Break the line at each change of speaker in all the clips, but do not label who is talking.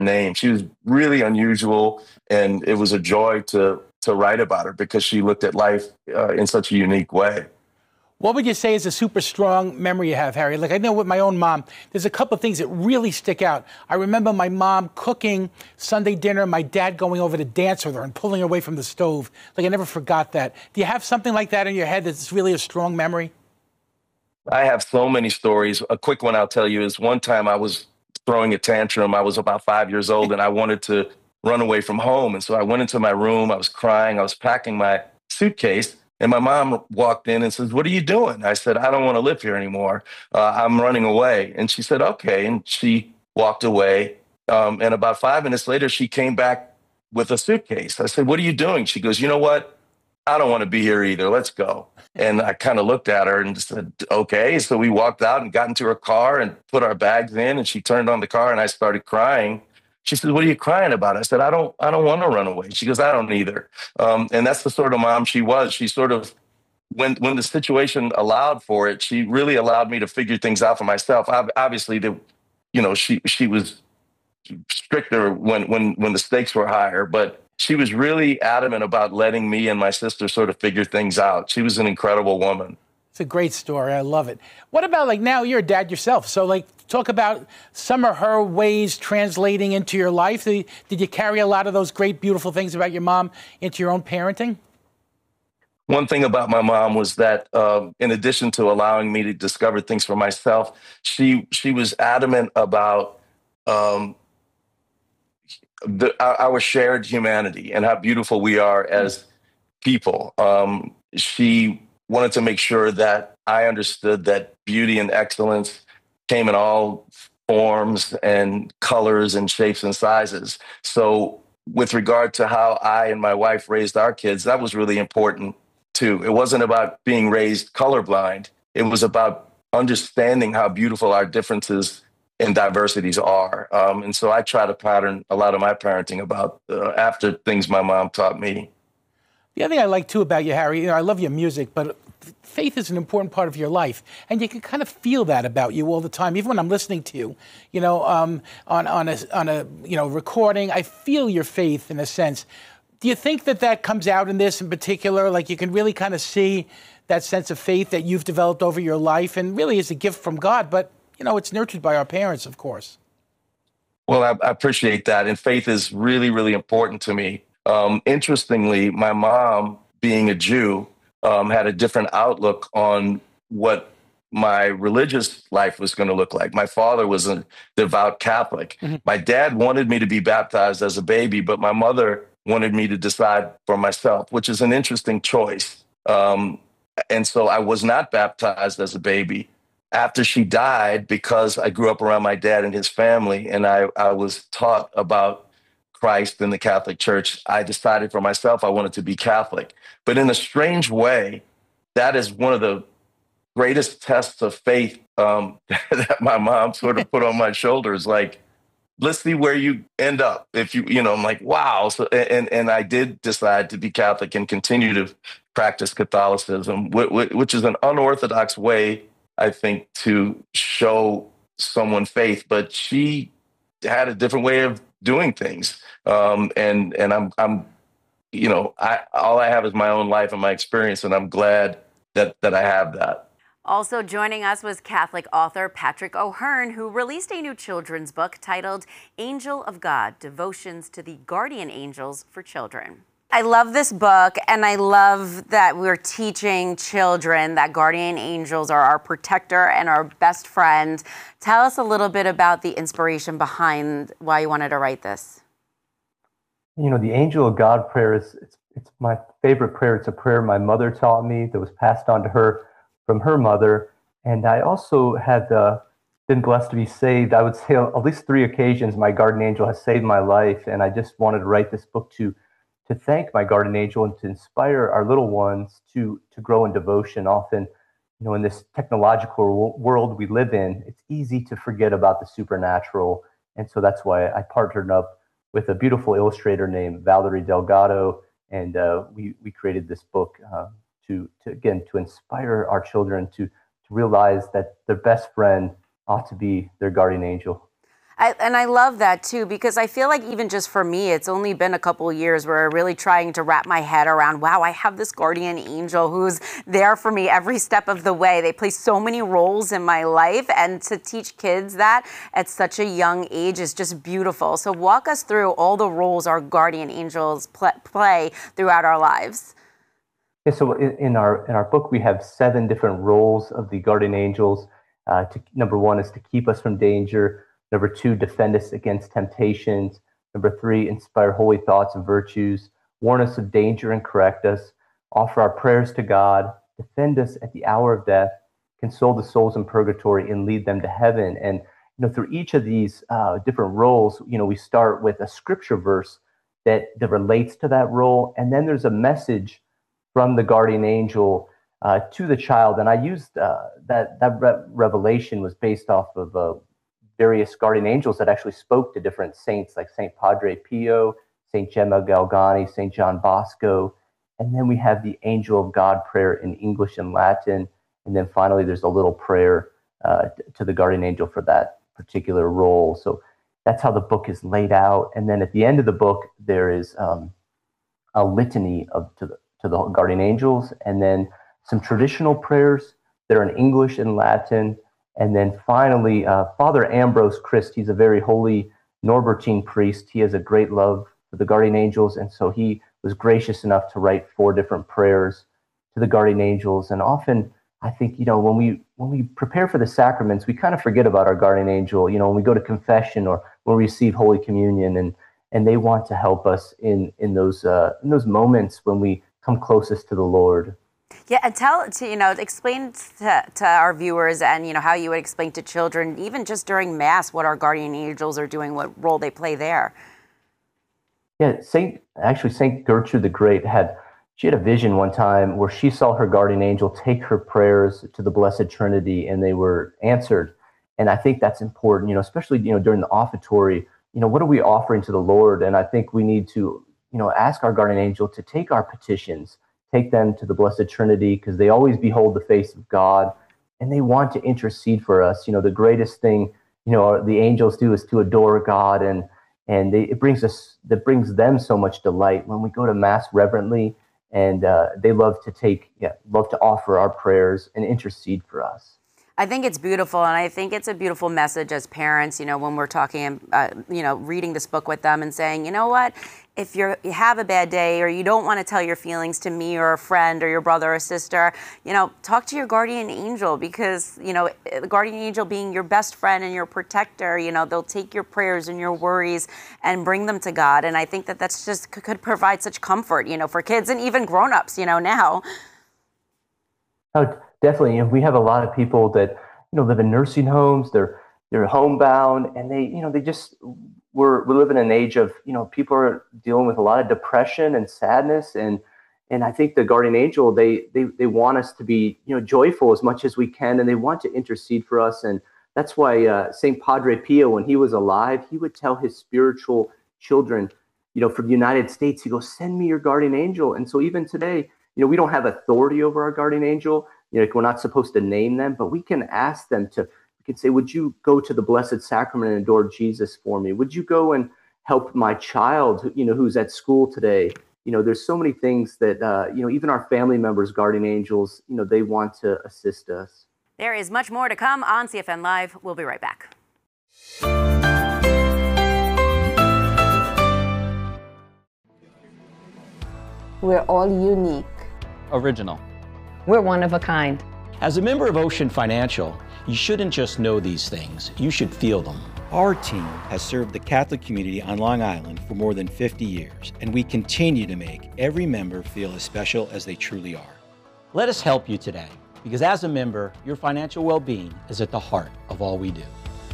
name. She was really unusual, and it was a joy to write about her because she looked at life in such a unique way.
What would you say is a super strong memory you have, Harry? Like, I know with my own mom, there's a couple of things that really stick out. I remember my mom cooking Sunday dinner, my dad going over to dance with her and pulling her away from the stove. Like, I never forgot that. Do you have something like that in your head that's really a strong memory?
I have so many stories. A quick one I'll tell you is one time I was throwing a tantrum. I was about 5 years old and I wanted to run away from home. And so I went into my room. I was crying. I was packing my suitcase. And my mom walked in and says, "What are you doing?" I said, "I don't want to live here anymore. I'm running away." And she said, "Okay." And she walked away. And about 5 minutes later, she came back with a suitcase. I said, "What are you doing?" She goes, "You know what? I don't want to be here either. Let's go." And I kind of looked at her and said, "Okay." So we walked out and got into her car and put our bags in, and she turned on the car and I started crying. She said, "What are you crying about?" I said, I don't want to run away." She goes, "I don't either." And that's the sort of mom she was. She sort of, when the situation allowed for it, she really allowed me to figure things out for myself. Obviously, she was stricter when the stakes were higher, but she was really adamant about letting me and my sister sort of figure things out. She was an incredible woman.
It's a great story. I love it. What about, like, now you're a dad yourself? So, like, talk about some of her ways translating into your life. Did you carry a lot of those great, beautiful things about your mom into your own parenting?
One thing about my mom was that, in addition to allowing me to discover things for myself, she was adamant about um, our shared humanity and how beautiful we are as people. She wanted to make sure that I understood that beauty and excellence came in all forms and colors and shapes and sizes. So, with regard to how I and my wife raised our kids, that was really important too. It wasn't about being raised colorblind, it was about understanding how beautiful our differences and diversities are. And so I try to pattern a lot of my parenting about after things my mom taught me.
The other thing I like, too, about you, Harry, I love your music, but faith is an important part of your life. And you can kind of feel that about you all the time. Even when I'm listening to you, on a recording, I feel your faith in a sense. Do you think that comes out in this in particular? Like, you can really kind of see that sense of faith that you've developed over your life, and really is a gift from God, but, it's nurtured by our parents, of course.
Well, I appreciate that. And faith is really, really important to me. Interestingly, my mom, being a Jew, had a different outlook on what my religious life was going to look like. My father was a devout Catholic. My dad wanted me to be baptized as a baby, but my mother wanted me to decide for myself, which is an interesting choice. And so I was not baptized as a baby. After she died, because I grew up around my dad and his family, and I was taught about Christ in the Catholic Church, I decided for myself I wanted to be Catholic. But in a strange way, that is one of the greatest tests of faith that my mom sort of put on my shoulders. Like, let's see where you end up. If I'm like, wow. So, and I did decide to be Catholic and continue to practice Catholicism, which is an unorthodox way, I think, to show someone faith. But she had a different way of doing things. And I'm all I have is my own life and my experience, and I'm glad that I have that.
Also joining us was Catholic author Patrick O'Hearn, who released a new children's book titled Angel of God, Devotions to the Guardian Angels for Children. I love this book, and I love that we're teaching children that guardian angels are our protector and our best friend. Tell us a little bit about the inspiration behind why you wanted to write this.
The Angel of God prayer it's my favorite prayer. It's a prayer my mother taught me that was passed on to her from her mother. And I also had been blessed to be saved. I would say at least 3 occasions my guardian angel has saved my life. And I just wanted to write this book to thank my guardian angel and to inspire our little ones to grow in devotion. Often, in this technological world we live in, it's easy to forget about the supernatural. And so that's why I partnered up with a beautiful illustrator named Valerie Delgado. And we created this book to inspire our children to realize that their best friend ought to be their guardian angel.
And I love that too, because I feel like even just for me, it's only been a couple of years where I'm really trying to wrap my head around, wow, I have this guardian angel who's there for me every step of the way. They play so many roles in my life, and to teach kids that at such a young age is just beautiful. So walk us through all the roles our guardian angels play throughout our lives.
Yeah, so in our book, we have 7 different roles of the guardian angels. Number 1 is to keep us from danger. Number 2, defend us against temptations. Number 3, inspire holy thoughts and virtues. Warn us of danger and correct us. Offer our prayers to God. Defend us at the hour of death. Console the souls in purgatory and lead them to heaven. And through each of these different roles, we start with a scripture verse that relates to that role, and then there's a message from the guardian angel to the child. And I used that revelation was based off of various guardian angels that actually spoke to different saints, like Saint Padre Pio, Saint Gemma Galgani, Saint John Bosco. And then we have the Angel of God prayer in English and Latin. And then finally, there's a little prayer to the guardian angel for that particular role. So that's how the book is laid out. And then at the end of the book, there is a litany to the guardian angels, and then some traditional prayers that are in English and Latin. And then finally, Father Ambrose Christ, he's a very holy Norbertine priest. He has a great love for the guardian angels, and so he was gracious enough to write 4 different prayers to the guardian angels. And often, I think, when we prepare for the sacraments, we kind of forget about our guardian angel. When we go to confession or when we receive Holy Communion, and they want to help us in those moments when we come closest to the Lord.
Yeah, and explain to our viewers and, how you would explain to children, even just during Mass, what our guardian angels are doing, what role they play there.
Yeah, Saint Gertrude the Great had a vision one time where she saw her guardian angel take her prayers to the Blessed Trinity, and they were answered. And I think that's important, especially, during the offertory, what are we offering to the Lord? And I think we need to, ask our guardian angel to take our petitions, take them to the Blessed Trinity, because they always behold the face of God, and they want to intercede for us. The greatest thing, the angels do is to adore God, and it brings them so much delight when we go to Mass reverently, and they love to offer our prayers and intercede for us.
I think it's beautiful, and I think it's a beautiful message as parents, when we're talking, reading this book with them and saying, you know what, if you have a bad day or you don't want to tell your feelings to me or a friend or your brother or sister, talk to your guardian angel, because, the guardian angel being your best friend and your protector, they'll take your prayers and your worries and bring them to God. And I think that's just could provide such comfort, for kids and even grown-ups, now.
Oh, definitely. We have a lot of people that, live in nursing homes. They're homebound, and we're living in an age of, people are dealing with a lot of depression and sadness. And I think the guardian angel, they want us to be, joyful as much as we can, and they want to intercede for us. And that's why Saint Padre Pio, when he was alive, he would tell his spiritual children, from the United States, he goes, send me your guardian angel. And so even today, we don't have authority over our guardian angel. We're not supposed to name them, but we can ask them we can say, would you go to the Blessed Sacrament and adore Jesus for me? Would you go and help my child, who's at school today? There's so many things that, even our family members, guardian angels, they want to assist us.
There is much more to come on CFN Live. We'll be right back.
We're all unique.
Original.
We're one of a kind.
As a member of Ocean Financial, you shouldn't just know these things, you should feel them. Our team has served the Catholic community on Long Island for more than 50 years, and we continue to make every member feel as special as they truly are. Let us help you today, because as a member, your financial well-being is at the heart of all we do.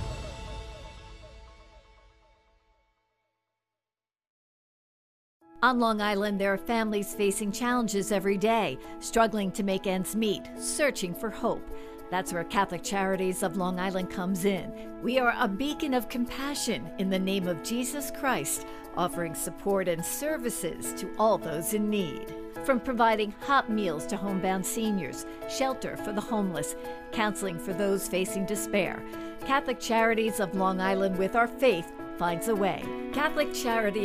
On Long Island, there are families facing challenges every day, struggling to make ends meet, searching for hope.
That's where Catholic Charities of Long Island comes in. We are a beacon of compassion in the name of Jesus Christ, offering support and services to all those in need. From providing hot meals to homebound seniors, shelter for the homeless, counseling for those facing despair, Catholic Charities of Long Island, with our faith, finds a way. Catholic Charities